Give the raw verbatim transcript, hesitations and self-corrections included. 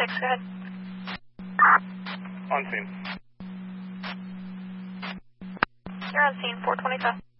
six, go ahead. On scene. You're on scene, four twenty-five.